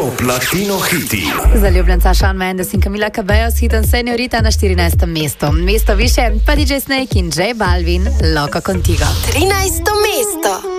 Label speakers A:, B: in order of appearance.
A: Top Latino hiti.
B: Zaljubljenca Shawn Mendes in Camila Cabello s hitom Señorita na 14. mestu. Mesto više pa DJ Snake in J Balvin, Loco Contigo.
C: 13. mesto.